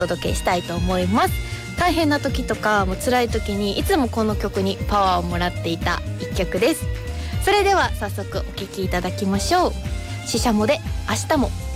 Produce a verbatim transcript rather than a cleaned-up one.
お届けしたいと思います。大変な時とかもう辛い時にいつもこの曲にパワーをもらっていた一曲です。それでは早速お聴きいただきましょう。シシャモで明日も。